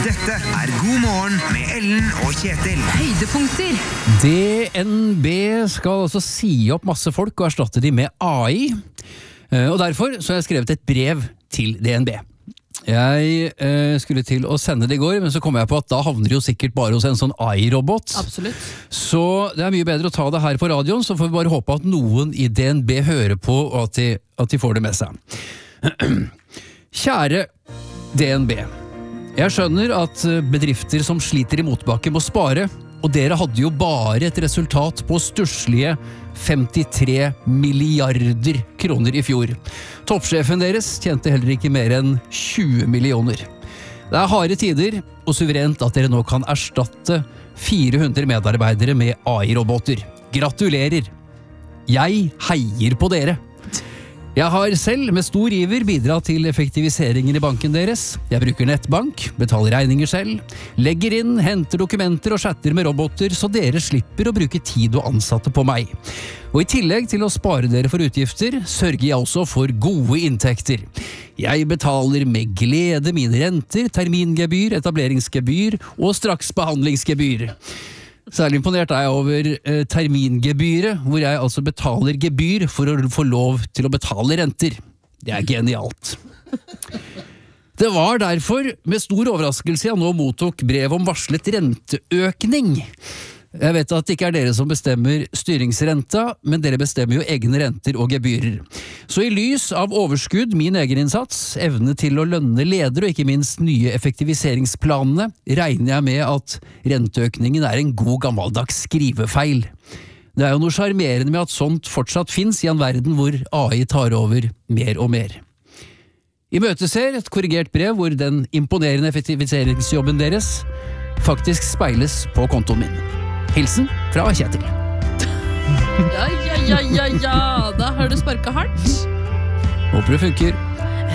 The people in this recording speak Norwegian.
Dette God morgen med Ellen og Kjetil. Høydepunkter. DNB skal altså si opp masse folk og erstatte de med AI. Og derfor så har jeg skrevet et brev til DNB. Jeg skulle til å sende det i går, men så kom jeg på at da havner det jo sikkert bare hos en sånn AI-robot. Absolutt. Så det er mye bedre å ta det her på radioen, så får vi bare håpe at noen i DNB hører på, og at de får det med seg. Kjære DNB. Jeg skjønner at bedrifter som sliter i motbakke må spare, og dere hadde jo bare et resultat på stusslige 53 milliarder kroner i fjor. Toppsjefen deres tjente heller ikke mer enn 20 millioner. Det er harde tider, og suverent at dere nå kan erstatte 400 medarbeidere med AI-roboter. Gratulerer! Jeg heier på dere! Jeg har selv med stor iver bidratt til effektiviseringen i banken deres. Jeg bruker nettbank, betaler regninger selv, legger inn, henter dokumenter og chatter med roboter, så dere slipper å bruke tid og ansatte på meg. Og i tillegg til å spare dere for utgifter, sørger jeg også for gode inntekter. Jeg betaler med glede mine renter, termingebyr, etableringsgebyr og straksbehandlingsgebyr. Særlig imponert er jeg over termingebyret, hvor jeg altså betaler gebyr for å få lov til å betale renter. Det er genialt. Det var derfor med stor overraskelse jeg nå mottok brev om varslet renteøkning. Jeg vet at det ikke er dere som bestemmer styringsrenta, men dere bestemmer jo egne renter og gebyrer. Så i lys av overskudd, min egen innsats, evne til å lønne ledere og ikke minst nye effektiviseringsplanene, regner jeg med at renteøkningen er en god gammeldags skrivefeil. Det er jo noe charmerende med at sånt fortsatt finnes i en verden hvor AI tar over mer og mer. Imøteser et korrigert brev hvor den imponerende effektiviseringsjobben deres faktisk speiles på kontoen min. Hilsen fra Kjetil. Ja, da har du sparket hardt. Håper det funker.